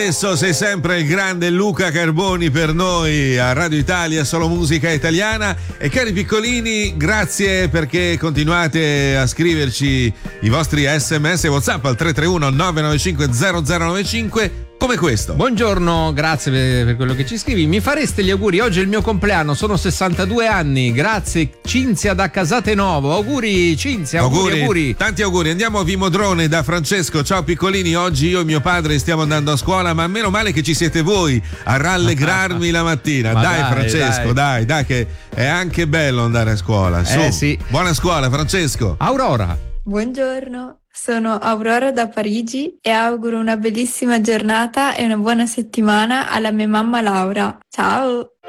Adesso sei sempre il grande Luca Carboni per noi a Radio Italia, solo musica italiana. E cari piccolini, grazie perché continuate a scriverci i vostri SMS e WhatsApp al 331 995 0095 come questo. Buongiorno, grazie per quello che ci scrivi. Mi fareste gli auguri? Oggi è il mio compleanno, sono 62 anni. Grazie Cinzia da Casatenovo. Auguri Cinzia, auguri. Tanti auguri. Andiamo a Vimodrone da Francesco. Ciao piccolini, oggi io e mio padre stiamo andando a scuola, ma meno male che ci siete voi a rallegrarmi la mattina. Dai Francesco, dai che è anche bello andare a scuola. Su. Sì. Buona scuola Francesco. Aurora. Buongiorno. Sono Aurora da Parigi e auguro una bellissima giornata e una buona settimana alla mia mamma Laura. Ciao!